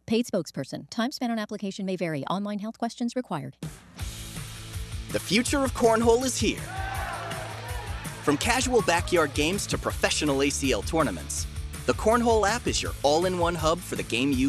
Paid spokesperson. Time spent on application may vary. Online health questions required. The future of cornhole is here. From casual backyard games to professional ACL tournaments, the Cornhole app is your all-in-one hub for the game you